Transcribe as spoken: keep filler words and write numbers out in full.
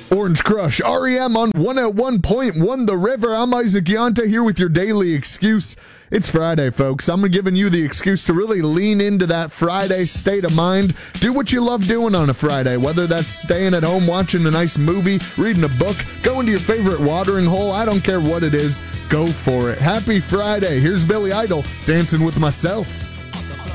Orange Crush, R E M on one oh one point one The River. I'm Isaac Yonta here with your daily excuse. It's Friday, folks. I'm giving you the excuse to really lean into that Friday state of mind. Do what you love doing on a Friday, whether that's staying at home, watching a nice movie, reading a book, going to your favorite watering hole. I don't care what it is. Go for it. Happy Friday. Here's Billy Idol, Dancing with Myself.